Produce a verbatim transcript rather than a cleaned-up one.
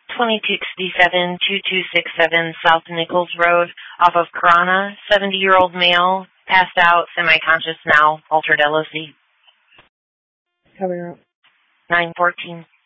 twenty-two sixty-seven, twenty-two sixty-seven South Nichols Road, off of Corona, seventy-year-old male, passed out, semi-conscious now, altered L O C. Coming up. nine fourteen.